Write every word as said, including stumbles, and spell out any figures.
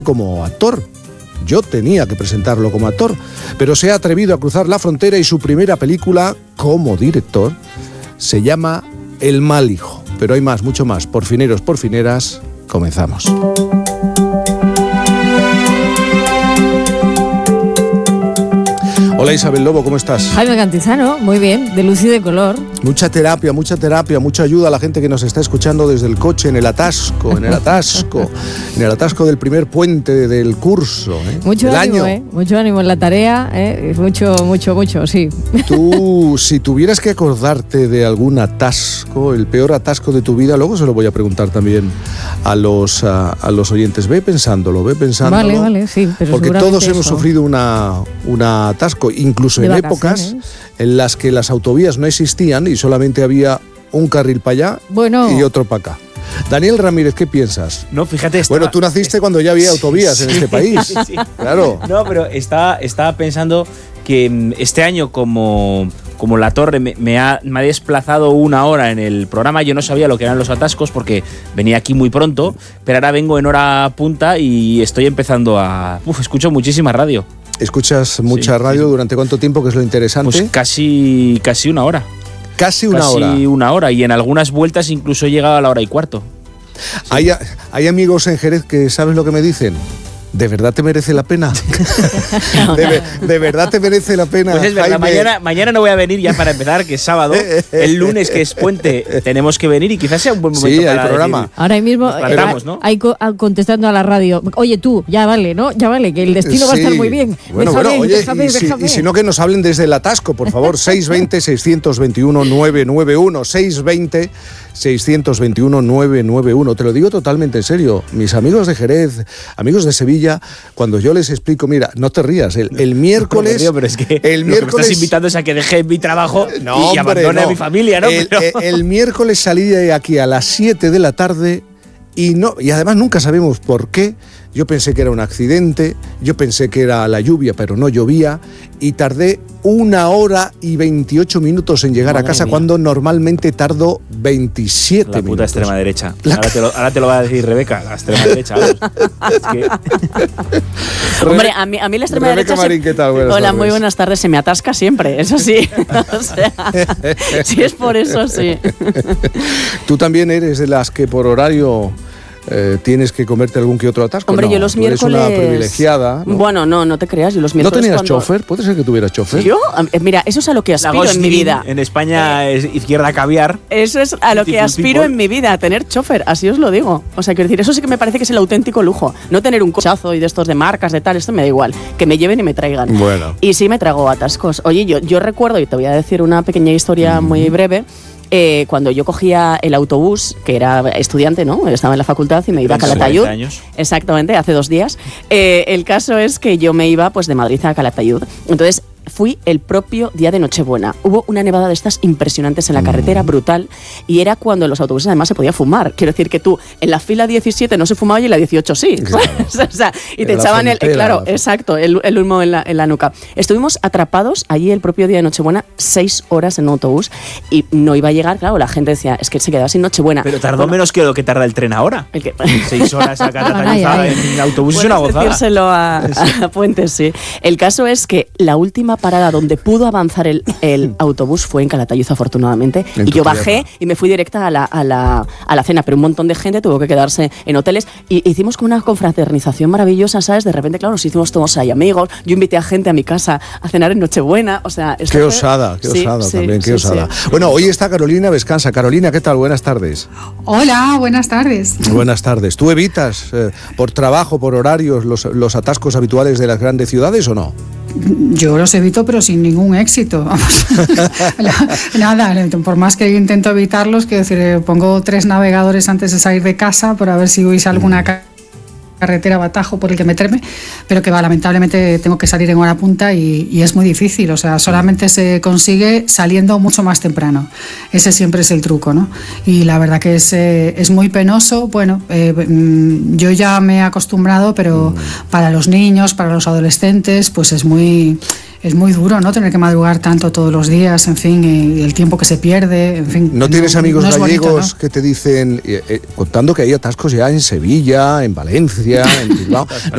como actor. Yo tenía que presentarlo como actor, pero se ha atrevido a cruzar la frontera y su primera película como director se llama El mal hijo. Pero hay más, mucho más. Porfineros, porfineras, comenzamos. Hola Isabel Lobo, ¿cómo estás? Jaime Cantizano, muy bien, de luz y de color. Mucha terapia, mucha terapia, mucha ayuda a la gente que nos está escuchando desde el coche, en el atasco, en el atasco, en el atasco del primer puente del curso, ¿eh? Mucho del ánimo, año. ¿eh? Mucho ánimo en la tarea, ¿eh? Mucho, mucho, mucho, sí. Tú, si tuvieras que acordarte de algún atasco, el peor atasco de tu vida, luego se lo voy a preguntar también a los, a, a los oyentes. Ve pensándolo, ve pensándolo. Vale, vale, sí, pero porque todos hemos eso. sufrido una, una atasco, incluso de en vacaciones. épocas en las que las autovías no existían y solamente había un carril para allá bueno. y otro para acá. Daniel Ramírez, ¿qué piensas? No, fíjate... Estaba, bueno, tú naciste cuando ya había autovías sí, en este país. Sí, sí. Claro. No, pero estaba, estaba pensando que este año, como, como la torre me, me, ha, me ha desplazado una hora en el programa, yo no sabía lo que eran los atascos porque venía aquí muy pronto, pero ahora vengo en hora punta y estoy empezando a... Uf, escucho muchísima radio. ¿Escuchas mucha sí, radio? Sí. ¿Durante cuánto tiempo, que es lo interesante? Pues casi, casi una hora. Casi una casi hora. Casi una hora, y en algunas vueltas incluso he llegado a la hora y cuarto. Sí. Hay, hay amigos en Jerez que, ¿sabes lo que me dicen? ¿De verdad te merece la pena? ¿De, ¿De verdad te merece la pena? Pues es verdad, mañana, mañana no voy a venir ya para empezar, que es sábado. El lunes, que es puente, tenemos que venir y quizás sea un buen momento sí, para el programa. Decir, ahora mismo plantamos, ¿no? hay co contestando a la radio. Oye tú, ya vale, ¿no? Ya vale, que el destino sí. va a estar muy bien. Bueno, déjame, bueno, oye, déjame, y, si, déjame. y si no, que nos hablen desde el atasco, por favor. seis veinte, seiscientos veintiuno, novecientos noventa y uno. seis veinte, seiscientos veintiuno, novecientos noventa y uno. Te lo digo totalmente en serio. Mis amigos de Jerez, amigos de Sevilla, cuando yo les explico, mira, no te rías, el, el miércoles... No, no, pero es que el lo miércoles, que me estás invitando es a que deje mi trabajo no, y hombre, abandone no. a mi familia, ¿no? El, pero... el, el miércoles salí de aquí a las siete de la tarde y, no, y además nunca sabemos por qué. Yo pensé que era un accidente, yo pensé que era la lluvia, pero no llovía, y tardé una hora y veintiocho minutos en llegar Madre a casa, mía. Cuando normalmente tardo veintisiete la puta minutos. extrema derecha. La... Ahora, te lo, ahora te lo va a decir Rebeca, la extrema derecha. Es que... Hombre, a mí, a mí la extrema Rebeca derecha... Marín, ¿qué tal? Buenas Hola, tardes. muy buenas tardes. Se me atasca siempre, eso sí. O sea, si es por eso, sí. ¿Tú también eres de las que por horario... Eh, tienes que comerte algún que otro atasco? Hombre, no, yo los tú miércoles... eres una privilegiada, ¿no? Bueno, no, no te creas, yo los miércoles... ¿No tenías cuando... chofer? ¿Puede ser que tuvieras chofer? ¿Yo? Mira, eso es a lo que aspiro en mi vida. En España eh, es izquierda caviar. Eso es a lo que aspiro en mi vida, a tener chofer, así os lo digo. O sea, quiero decir, eso sí que me parece que es el auténtico lujo. No tener un cochazo y de estos de marcas, de tal, esto me da igual. Que me lleven y me traigan. Bueno. Y sí me trago atascos. Oye, yo, yo recuerdo, y te voy a decir una pequeña historia mm. muy breve. Eh, cuando yo cogía el autobús, que era estudiante, ¿no? Estaba en la facultad y me iba a Calatayud. Exactamente, hace dos días. Eh, el caso es que yo me iba pues de Madrid a Calatayud. Entonces fui el propio día de Nochebuena. Hubo una nevada de estas impresionantes en la carretera, brutal, y era cuando en los autobuses además se podía fumar. Quiero decir que tú, en la fila diecisiete no se fumaba y en la dieciocho sí. Claro. O sea, y te echaban el... Eh, claro, exacto, el, el humo en la, en la nuca. Estuvimos atrapados allí el propio día de Nochebuena, seis horas en un autobús, y no iba a llegar, claro, la gente decía, es que se quedaba sin Nochebuena. Pero tardó bueno, menos que lo que tarda el tren ahora. El que... Seis horas a Calatayud en autobús es una gozada. Decírselo a, a Puentes, sí. El caso es que la última parada donde pudo avanzar el, el autobús fue en Calatayud, afortunadamente, en y yo bajé y me fui directa a la, a, la, a la cena, pero un montón de gente tuvo que quedarse en hoteles y hicimos como una confraternización maravillosa, ¿sabes? De repente, claro, nos hicimos todos ahí amigos, yo invité a gente a mi casa a cenar en Nochebuena, o sea... Qué fue... osada, qué sí, osada sí, también, qué sí, osada. Sí. Bueno, hoy está Carolina Vescanza. Carolina, ¿qué tal? Buenas tardes. Hola, buenas tardes. Buenas tardes. ¿Tú evitas eh, por trabajo, por horarios, los, los atascos habituales de las grandes ciudades o no? Yo los evito, pero sin ningún éxito. Nada, por más que yo intento evitarlos, quiero decir, pongo tres navegadores antes de salir de casa para ver si hubiese alguna carretera o atajo por el que meterme, pero que va, lamentablemente tengo que salir en hora punta y, y es muy difícil, o sea, solamente se consigue saliendo mucho más temprano. Ese siempre es el truco, ¿no? Y la verdad que es, eh, es muy penoso. Bueno, eh, yo ya me he acostumbrado, pero para los niños, para los adolescentes, pues es muy... es muy duro, ¿no? Tener que madrugar tanto todos los días, en fin, y el tiempo que se pierde, en fin. ¿No tienes no, amigos no gallegos bonito, ¿no? que te dicen, eh, eh, contando que hay atascos ya en Sevilla, en Valencia, en Bilbao? Bueno,